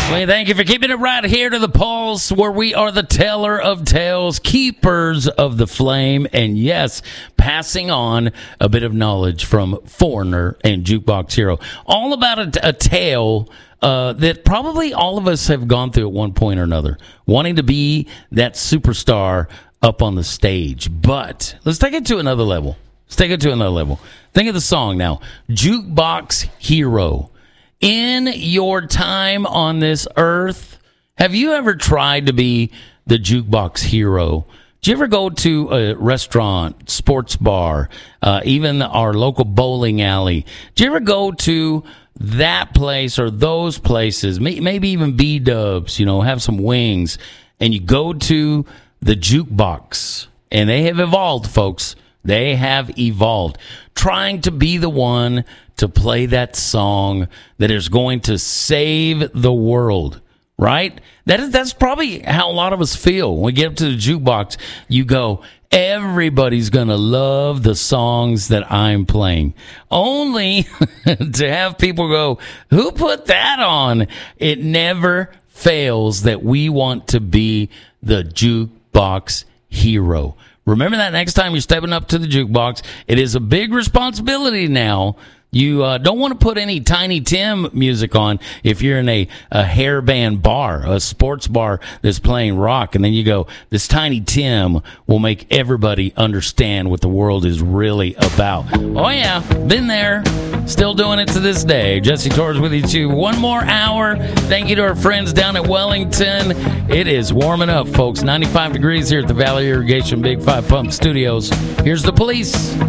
We thank you for keeping it right here to the Pulse, where we are the teller of tales, keepers of the flame, and yes, passing on a bit of knowledge from Foreigner and Jukebox Hero. All about a tale that probably all of us have gone through at one point or another, wanting to be that superstar up on the stage. But let's take it to another level. Think of the song now, Jukebox Hero. In your time on this earth, have you ever tried to be the jukebox hero? Did you ever go to a restaurant, sports bar, even our local bowling alley? Did you ever go to that place or those places, maybe even B-dubs, have some wings, and you go to the jukebox? And they have evolved, folks. They have evolved, trying to be the one to play that song that is going to save the world, right? That's probably how a lot of us feel. When we get up to the jukebox, you go, everybody's going to love the songs that I'm playing. Only to have people go, who put that on? It never fails that we want to be the jukebox hero. Remember that next time you're stepping up to the jukebox. It is a big responsibility now. You don't want to put any Tiny Tim music on if you're in a hair band bar, a sports bar that's playing rock, and then you go, this Tiny Tim will make everybody understand what the world is really about. Oh, yeah, been there. Still doing it to this day. Jesse Torres with you, too. One more hour. Thank you to our friends down at Wellington. It is warming up, folks. 95 degrees here at the Valley Irrigation Big 5 Pump Studios. Here's the police.